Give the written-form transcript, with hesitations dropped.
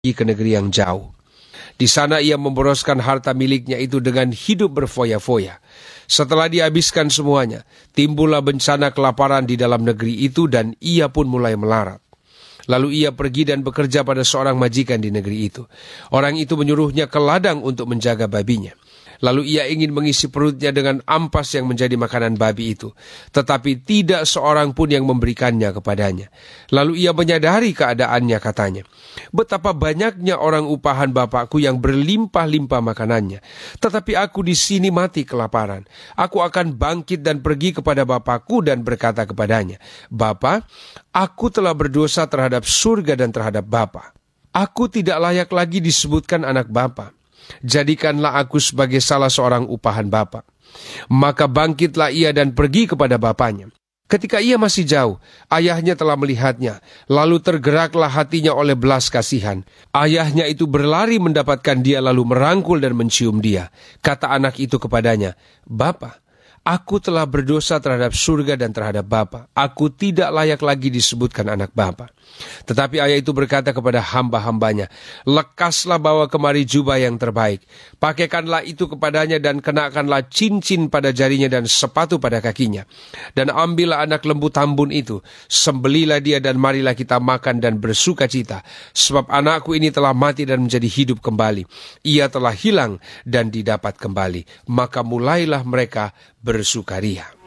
pergi ke negeri yang jauh. Di sana ia memboroskan harta miliknya itu dengan hidup berfoya-foya. Setelah dihabiskan semuanya, timbullah bencana kelaparan di dalam negeri itu dan ia pun mulai melarat. Lalu ia pergi dan bekerja pada seorang majikan di negeri itu. Orang itu menyuruhnya ke ladang untuk menjaga babinya. Lalu ia ingin mengisi perutnya dengan ampas yang menjadi makanan babi itu. Tetapi tidak seorang pun yang memberikannya kepadanya. Lalu ia menyadari keadaannya, katanya, "Betapa banyaknya orang upahan bapakku yang berlimpah-limpah makanannya. Tetapi aku di sini mati kelaparan. Aku akan bangkit dan pergi kepada bapakku dan berkata kepadanya, 'Bapa, aku telah berdosa terhadap surga dan terhadap Bapa. Aku tidak layak lagi disebutkan anak Bapa. Jadikanlah aku sebagai salah seorang upahan bapa.' Maka bangkitlah ia dan pergi kepada bapanya. Ketika ia masih jauh, ayahnya telah melihatnya. Lalu tergeraklah hatinya oleh belas kasihan. Ayahnya itu berlari mendapatkan dia lalu merangkul dan mencium dia. Kata anak itu kepadanya, 'Bapa, aku telah berdosa terhadap surga dan terhadap Bapa. Aku tidak layak lagi disebutkan anak Bapa.' Tetapi ayah itu berkata kepada hamba-hambanya, 'Lekaslah bawa kemari jubah yang terbaik. Pakaikanlah itu kepadanya dan kenakanlah cincin pada jarinya dan sepatu pada kakinya. Dan ambillah anak lembu tambun itu, sembelilah dia dan marilah kita makan dan bersuka cita. Sebab anakku ini telah mati dan menjadi hidup kembali. Ia telah hilang dan didapat kembali.' Maka mulailah mereka bersukaria."